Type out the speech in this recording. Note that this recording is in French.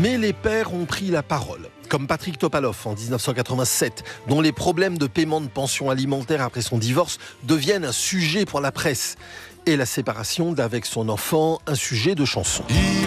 Mais les pères ont pris la parole. Comme Patrick Topalov en 1987, dont les problèmes de paiement de pension alimentaire après son divorce deviennent un sujet pour la presse. Et la séparation d'avec son enfant, un sujet de chanson.